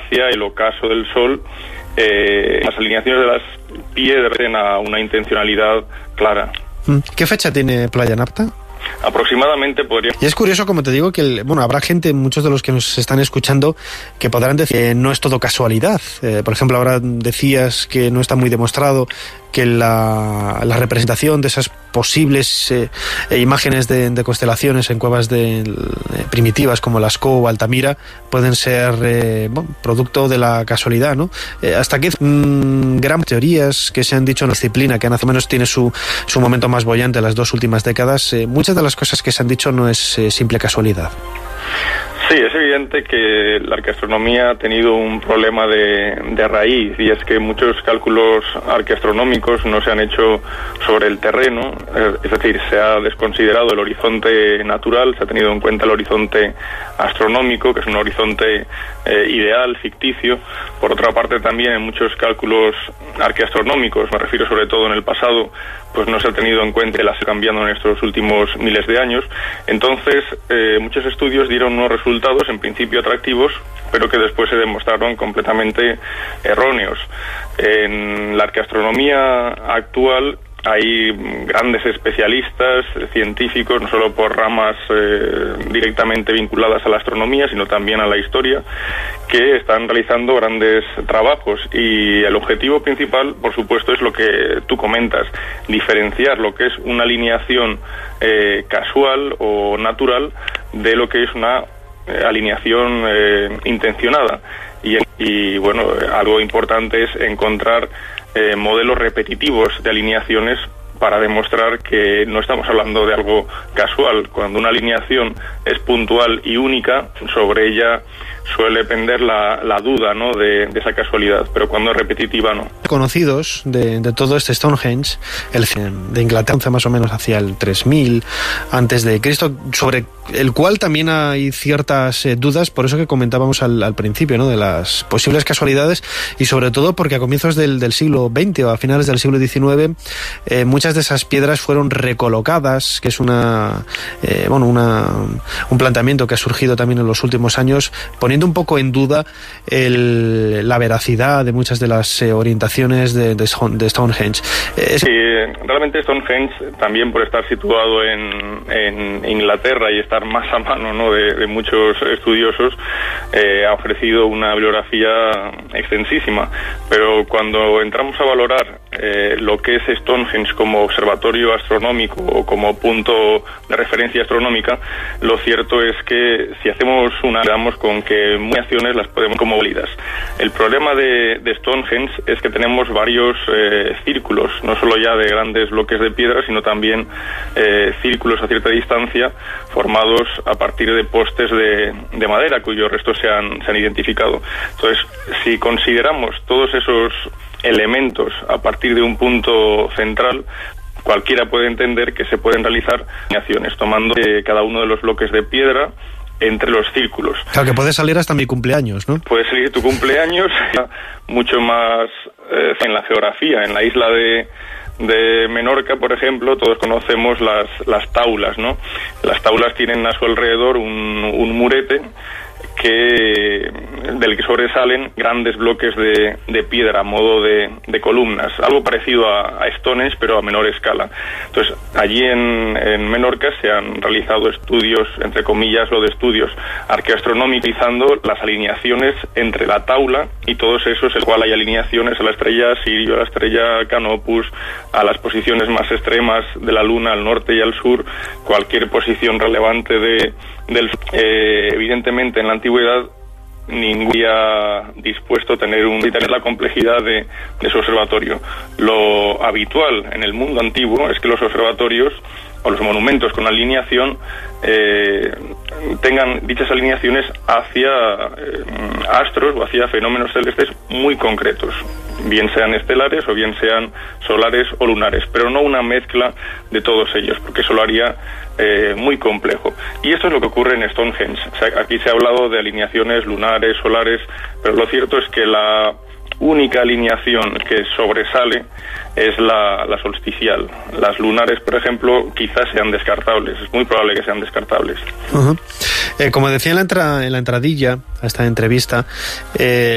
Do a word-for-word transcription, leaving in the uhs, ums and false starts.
hacia el ocaso del Sol, eh, las alineaciones de las piedras tienen a una intencionalidad clara. ¿Qué fecha tiene Playa Nafta? Aproximadamente podría... Y es curioso, como te digo, que el, bueno, habrá gente, muchos de los que nos están escuchando, que podrán decir que no es todo casualidad. Eh, por ejemplo, ahora decías que no está muy demostrado que la, la representación de esas posibles eh, imágenes de, de constelaciones en cuevas de, de, primitivas como Lascaux o Altamira pueden ser eh, bueno, producto de la casualidad, ¿no? Eh, hasta que mmm, gran teorías que se han dicho en la disciplina, que más o menos tiene su, su momento más bollante en las dos últimas décadas, eh, muchas de las cosas que se han dicho no es eh, simple casualidad. Sí, es evidente que la arqueastronomía ha tenido un problema de, de raíz, y es que muchos cálculos arqueastronómicos no se han hecho sobre el terreno, es decir, se ha desconsiderado el horizonte natural, se ha tenido en cuenta el horizonte astronómico, que es un horizonte eh, ideal, ficticio. Por otra parte, también en muchos cálculos arqueastronómicos, me refiero sobre todo en el pasado, pues no se ha tenido en cuenta, las cambiando en estos últimos miles de años. Entonces, eh, muchos estudios dieron unos resultados en principio atractivos, pero que después se demostraron completamente erróneos. En la arqueastronomía actual hay grandes especialistas, científicos, no solo por ramas eh, directamente vinculadas a la astronomía, sino también a la historia, que están realizando grandes trabajos, y el objetivo principal, por supuesto, es lo que tú comentas, diferenciar lo que es una alineación eh, casual o natural de lo que es una eh, alineación eh, intencionada. Y, y bueno, algo importante es encontrar eh, modelos repetitivos de alineaciones para demostrar que no estamos hablando de algo casual. Cuando una alineación es puntual y única, sobre ella suele pender la, la duda, ¿no?, de, de esa casualidad, pero cuando es repetitiva, no. Conocidos de, de todo este Stonehenge, el de Inglaterra más o menos hacia el tres mil antes de Cristo, sobre el cual también hay ciertas eh, dudas, por eso que comentábamos al, al principio, ¿no?, de las posibles casualidades, y sobre todo porque a comienzos del, del siglo veinte o a finales del siglo diecinueve eh, muchas de esas piedras fueron recolocadas, que es una eh, bueno una un planteamiento que ha surgido también en los últimos años, poniendo un poco en duda el, la veracidad de muchas de las eh, orientaciones de, de, de Stonehenge. Eh, sí, realmente Stonehenge, también por estar situado en, en Inglaterra y estar más a mano, ¿no?, de, de muchos estudiosos, eh, ha ofrecido una bibliografía extensísima, pero cuando entramos a valorar eh, lo que es Stonehenge como observatorio astronómico o como punto de referencia astronómica, lo cierto es que si hacemos una, damos con que muchas acciones las podemos como válidas. El problema de, de Stonehenge es que tenemos varios eh, círculos, no solo ya de grandes bloques de piedra, sino también eh, círculos a cierta distancia formados a partir de postes de, de madera cuyos restos se han, se han identificado. Entonces, si consideramos todos esos elementos a partir de un punto central, cualquiera puede entender que se pueden realizar alineaciones tomando eh, cada uno de los bloques de piedra entre los círculos. Claro, que puede salir hasta mi cumpleaños, ¿no? Puede salir tu cumpleaños, mucho más eh, en la geografía. En la isla de, de Menorca, por ejemplo, todos conocemos las, las taulas, ¿no? Las taulas tienen a su alrededor un, un murete que del que sobresalen grandes bloques de, de piedra a modo de, de columnas, algo parecido a, a Stonehenge, pero a menor escala. Entonces, allí en, en Menorca se han realizado estudios, entre comillas, lo de estudios arqueoastronómicos, las alineaciones entre la taula y todos esos, el cual hay alineaciones a la estrella Sirio, a la estrella Canopus, a las posiciones más extremas de la Luna, al norte y al sur, cualquier posición relevante de del eh, evidentemente en la antigüedad ningún día dispuesto a tener un y tener la complejidad de, de su observatorio. Lo habitual en el mundo antiguo es que los observatorios o los monumentos con alineación eh, tengan dichas alineaciones hacia eh, astros o hacia fenómenos celestes muy concretos, bien sean estelares o bien sean solares o lunares, pero no una mezcla de todos ellos, porque eso lo haría eh, muy complejo. Y esto es lo que ocurre en Stonehenge. O sea, aquí se ha hablado de alineaciones lunares, solares, pero lo cierto es que la única alineación que sobresale es la, la solsticial. Las lunares, por ejemplo, quizás sean descartables, es muy probable que sean descartables. Uh-huh. Eh, como decía en la, entra, en la entradilla a esta entrevista, eh,